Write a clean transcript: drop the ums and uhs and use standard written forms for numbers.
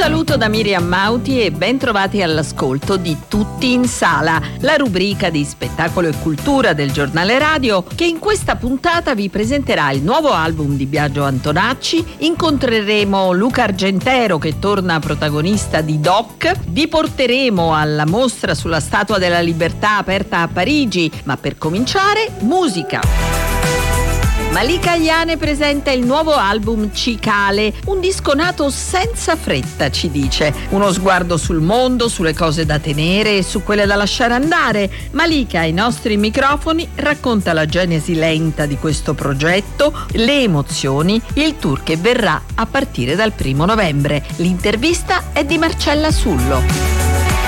saluto da Miriam Mauti e ben trovati all'ascolto di Tutti in Sala, la rubrica di spettacolo e cultura del giornale radio che in questa puntata vi presenterà il nuovo album di Biagio Antonacci. Incontreremo Luca Argentero che torna protagonista di Doc, vi porteremo alla mostra sulla Statua della Libertà aperta a Parigi, ma per cominciare musica. Malika Ayane presenta il nuovo album Cicale, un disco nato senza fretta, ci dice. Uno sguardo sul mondo, sulle cose da tenere e su quelle da lasciare andare. Malika ai nostri microfoni racconta la genesi lenta di questo progetto, le emozioni, il tour che verrà a partire dal 1° novembre. L'intervista è di Marcella Sullo.